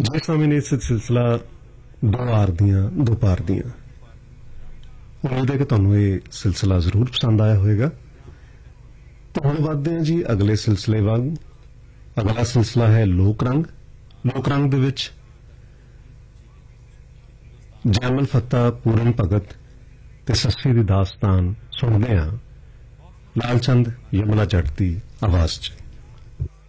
जिस समय ने सिलसिला दो आर दियां दो पार दियां उम्मीद है कि तुहानूं ये सिलसिला जरूर पसंद आया होएगा। तो हुण वधदे हां जी अगले सिलसिले वांग। अगला सिलसिला है लोक रंग। लोक रंग दे विच जैमल फत्ता, पूरन भगत ते सस्सी दी दास्तान सुणदे हां लाल चंद यमुना जट दी आवाज च।